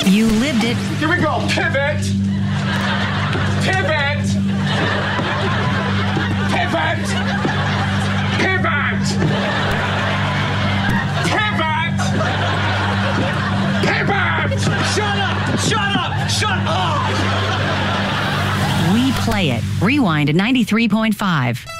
You lived it. Here we go. Pivot. Pivot. Pivot. Pivot. Pivot. Pivot. Shut up! Shut up! Shut up! We play it. Rewind to 93.5.